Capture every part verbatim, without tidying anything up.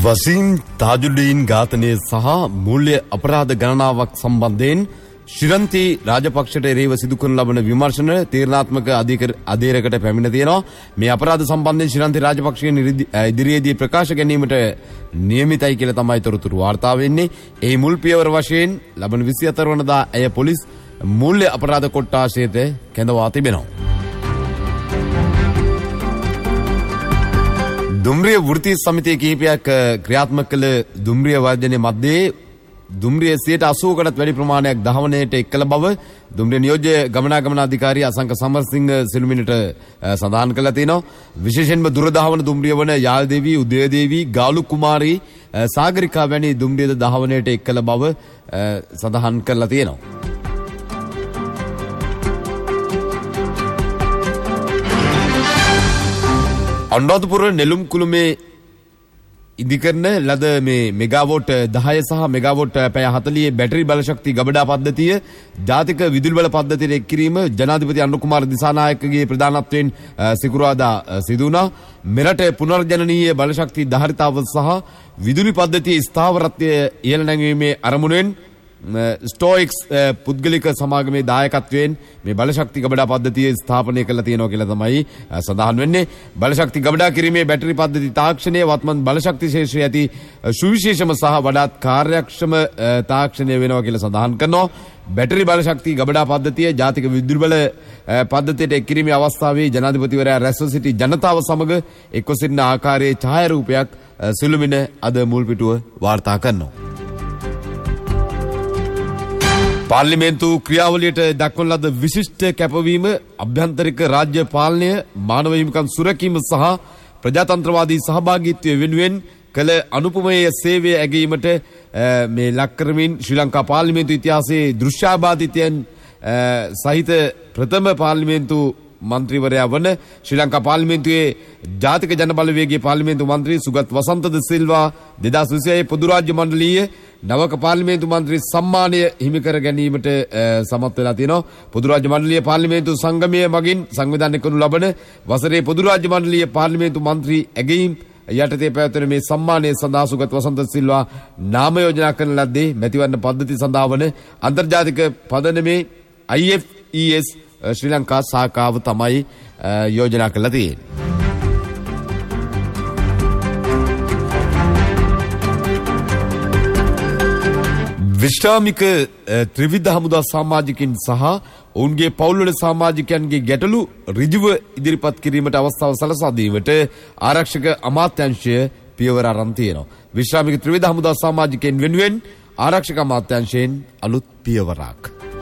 වසීම් තාජුල්දීන් ඝාතනය සහ මූල්‍ය අපරාධ ගණනාවක් සම්බන්ධයෙන් ශ්‍රීලංකේ රාජපක්ෂට එරෙහිව සිදු කරන ලබන විමර්ශන තීරණාත්මක අධීරකට පැමිණ තියෙනවා. මේ අපරාධ සම්බන්ධයෙන් ශ්‍රීලංකේ රාජපක්ෂයන් ඉදිරියේදී ප්‍රකාශ ගැනීමට නියමිතයි කියලා තමයි තොරතුරු වාර්තා වෙන්නේ. ඒ මුල් පියවර වශයෙන් ලබන විසිහතර වනදා ඇය පොලිස් මූල්‍ය අපරාධ කොට්ටාශයට කැඳවා තිබෙනවා. දුම්රිය වෘත්තීය සමිතිය කිහිපයක් ක්‍රියාත්මක කළ දුම්රිය වර්ජනයේ මැද්දේ දුම්රිය සියයට අසූවකටත් වැඩි ප්‍රමාණයක් දහවනයට එක් කළ බව දුම්රිය නියෝජ්‍ය ගමනාගමන අධිකාරී අසංක සමරසිංහ සිළුමිණට සඳහන් කළා තියෙනවා. විශේෂයෙන්ම දුරදහවන දුම්රිය වන යාල්දේවි, උදයදේවි, ගාලු කුමාරී, සාගරිකා වැනි දුම්රියද දහවනයට එක් කළ බව සඳහන් කරලා තියෙනවා. අනුරාධපුර නෙළුම් කුළුමේ ඉදිකරන ලද මේ මෙගාවොට් දහය සහ මෙගාවොට් පැය හතළිහේ බැටරි බලශක්ති ගබඩා පද්ධතිය ජාතික විදුලි බල පද්ධතියට එක් කිරීම ජනාධිපති අනුර කුමාර දිසානායකගේ ප්‍රධානත්වයෙන් සිකුරාදා සිදු වුණා. මෙරට පුනර්ජනනීය බලශක්ති ධාරිතාව සහ විදුලි පද්ධතියේ ස්ථාවරත්වය ඉහළ නැංවීමේ අරමුණෙන් ස්ටෝයික්ස් පුද්ගලික සමාගමේ දායකත්වයෙන් මේ බලශක්ති ගබඩා පද්ධතිය ස්ථාපනය කරලා තියෙනවා කියලා තමයි සඳහන් වෙන්නේ. බලශක්ති ගබඩා කිරීමේ බැටරි පද්ධති තාක්ෂණය වත්මන් බලශක්ති ශේෂ්ත්‍රයේ ඇති සුවිශේෂම සහ වඩාත් කාර්යක්ෂම තාක්ෂණය වෙනවා කියලා සඳහන් කරනවා. බැටරි බලශක්ති ගබඩා පද්ධතිය ජාතික විදුලි බල පද්ධතියට එක් කිරීමේ අවස්ථාවේ ජනාධිපතිවරයා රැස්ව සිටි ජනතාව සමග එක්ව සිටින ආකාරයේ ඡායාරූපයක් සිළුමිණ අද මුල් පිටුව වාර්තා කරනවා. පාර්ලිමේන්තු ක්‍රියාවලියට දක්වන ලද විශිෂ්ට කැපවීම අභ්‍යන්තරික රාජ්‍ය පාලනය මානව හිමිකම් සුරැකීම සහ ප්‍රජාතන්ත්‍රවාදී සහභාගීත්වය වෙනුවෙන් කළ අනුපමේය සේවය ඇගීමට මේ ලක් කරමින් ශ්‍රී ලංකා පාර්ලිමේන්තු ඉතිහාසයේ දෘශ්‍යාබාධිතයන් සහිත ප්‍රථම පාර්ලිමේන්තු මන්ත්‍රීවරයා වන ශ්‍රී ලංකා පාර්ලිමේන්තුවේ ජාතික ජනබලවේගයේ පාර්ලිමේන්තු මන්ත්‍රී සුගත් වසන්ත සිල්වා දෙදහස් විසිහය පොදු රාජ්‍ය මණ්ඩලීය නවක පාර්ලිමේන්තු මන්ත්‍රී සම්මානය හිමි කර ගැනීමට සමත් වෙලා තියෙනවා. පොදු රාජ්‍ය මණ්ඩලීය පාර්ලිමේන්තු සංගමය මගින් සංවිධානය කරනු ලබන වසරේ පොදු රාජ්‍ය මණ්ඩලීය පාර්ලිමේන්තු මන්ත්‍රී ඇගීම් යටතේ පැවැත්වෙන මේ සම්මානය සඳහා සුගත් වසන්ත සිල්වා නාම යෝජනා කරන ලද්දේ මැතිවරණ පද්ධති සඳහා වන අන්තර්ජාතික පදනමේ I F E S ශ්‍රී ලංකා සාකාව තමයි යෝජනා කරලා තියෙන්නේ. විශ්‍රාමික ත්‍රිවිධ හමුදා සමාජිකින් සහ ඔවුන්ගේ පවුල්වල සමාජිකයන්ගේ ගැටලු ඍජුව ඉදිරිපත් කිරීමට අවස්ථාව සලසා දීමට ආරක්ෂක අමාත්‍යාංශය පියවර අරන් තියෙනවා. විශ්‍රාමික ත්‍රිවිධ හමුදා සමාජිකයන් වෙනුවෙන් ආරක්ෂක අමාත්‍යාංශයෙන් අලුත් පියවරක්.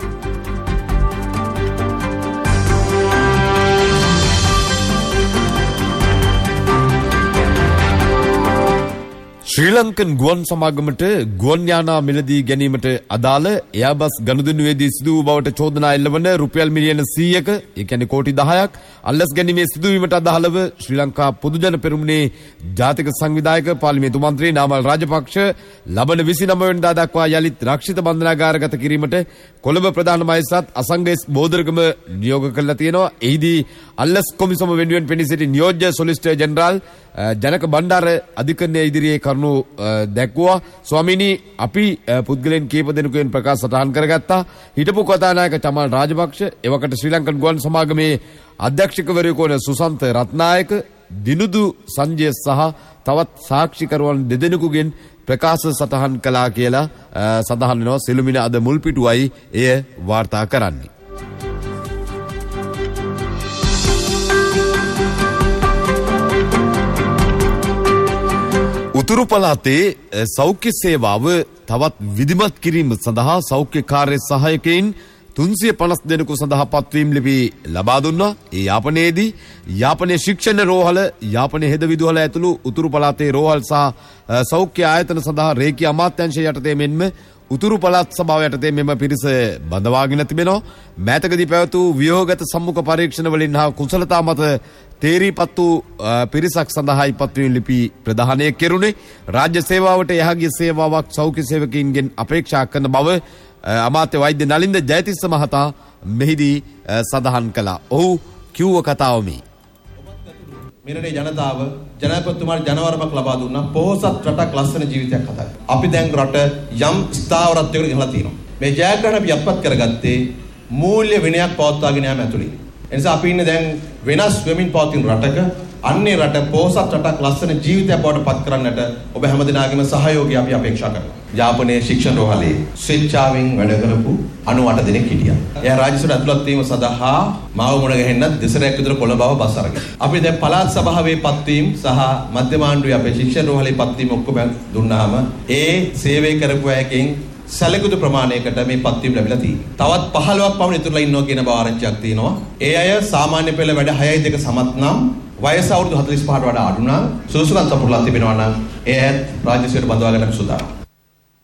ශ්‍රී ලංකන් ගුවන් සමාගමට ගුවන් යානා මිලදී ගැනීමට අදාළ එයාබස් ගනුදෙනුවේදී සිදු වූ බවට චෝදනා එල්ලවන රුපියල් මිලියන සීයක ඒ කියන්නේ කෝටි දහයක් අල්ලස් ගැනීමේ සිදුවීමට අදාළව ශ්‍රී ලංකා පොදුජන පෙරමුණේ ජාතික සංවිධායක පාර්ලිමේන්තු මන්ත්‍රී නාමල් රාජපක්ෂ ලබන විසිනවය වෙනිදා දක්වා යලිත් රක්ෂිත බන්ධනාගාරගත කිරීමට කොළඹ ප්‍රධාන මහේස්ත්‍රාත් අසංගස් බෝධරගම නියෝග කළා තියෙනවා. එහිදී අල්ලස් කොමිසම වෙනුවෙන් පෙනී සිටි නියෝජ්‍ය සොලිසිටර් ජෙනරාල් ජනක බණ්ඩාර අධිකරණයේ ඉදිරියේ කරුණු දැක්වුවා. ස්වාමීනි අපි පුද්ගලයන් කීප දෙනෙකුෙන් ප්‍රකාශ සටහන් කරගත්තා. හිටපු කතානායක චමල් රාජපක්ෂ එවකට ශ්‍රී ලංකන් ගුවන් සමාගමේ අධ්‍යක්ෂකවරයෙකු වන සුසන්ත රත්නායක දිනුදු සංජය සහ තවත් සාක්ෂිකරුවන් දෙදෙනෙකුගෙන් ප්‍රකාශ සටහන් කළා කියලා සඳහන් වෙනවා. සිළුමිණ අද මුල් පිටුවයි එය වාර්තා කරන්නේ. උතුරු පළාතේ සෞඛ්‍ය සේවාව තවත් විධිමත් කිරීම සඳහා සෞඛ්‍ය කාර්ය සහායකයින් තුන්සිය පනස් දෙනෙකු සඳහා පත්වීම් ලිපි ලබා දුන්නා. ඒ යාපනයේදී යාපනයේ ශික්ෂණ රෝහල, යාපනයේ හෙද විදුහල ඇතුළු උතුරු පළාතේ රෝහල් සහ සෞඛ්‍ය ආයතන සඳහා රේකී අමාත්‍යාංශය යටතේ මෙන්ම උතුරු පළාත් සභාව යටතේ මෙම පිරිස බඳවාගෙන තිබෙනවා. මෑතකදී පැවතු ව්‍යුහගත සම්මුඛ පරීක්ෂණ වලින් හා කුසලතා මත තේරීපත් වූ පිරිසක් සඳහායි පත්වීම් ලිපි ප්‍රදානය කෙරුණේ. රාජ්‍ය සේවාවට යහගිය සේවාවක් සෞඛ්‍ය සේවකයින්ගෙන් අපේක්ෂා කරන බව අමාත්‍ය වෛද්‍ය නලින්ද ජයතිස්ස මහතා මෙහිදී සඳහන් කළා. ඔහු කිව්ව කතාව මේ. මේ රටේ ජනතාව ජනාධිපතිතුමාට ජනවරමක් ලබා දුන්නා පොහොසත් රටක් ලස්සන ජීවිතයක් හදන්න. අපි දැන් රට යම් ස්ථාවරත්වයකට ගෙනලා තියෙනවා. මේ ජයග්‍රහණ අපි අත්පත් කරගත්තේ මූල්‍ය විනයක් පවත්වාගෙන යාම ඇතුළේ. ඒ නිසා අපි ඉන්නේ දැන් වෙනස් වෙමින් පවතින රටක අන්නේ රට පොහොසත් රටක් ලස්සන ජීවිතයක් බවට පත් කරන්නට ඔබ හැමදෙනාගේම සහයෝගය අපි අපේක්ෂා කරනවා. යාපනයේ ශික්ෂණ රෝහලේ ස්වේච්ඡාවෙන් වැඩ කරපු අනූඅට දෙනෙක් හිටියා. එයා රාජ්‍යසභාවට ඇතුළත් වීම සඳහා මාව මුණ ගැහෙන්නත් දෙසරයක් විතර කොළඹව බස් අරගෙන. අපි දැන් පළාත් සභාවේ පත්වීම සහ මධ්‍යම ආණ්ඩුවේ අපේ ශික්ෂණ රෝහලේ පත්වීම ඔක්කොම දුන්නාම ඒ සේවය කරපු අයගෙන් සැලකුණු ප්‍රමාණයකට මේ පත්වීම ලැබිලා තියෙනවා. තවත් පහළොවක් පමණ ඉතුරුලා ඉන්නවා කියන බව ආරංචියක් තියෙනවා. ඒ අය සාමාන්‍ය පෙළ වැඩ හයයි දෙක සමත් නම් වයස අවුරුදු හතළිස් පහට වඩා අඩු නම් සුදුසුකම් සපුරලා තිබෙනවා නම් ඒ ඇත් රාජ්‍ය සේවයට බඳවා ගන්න සූදානම්.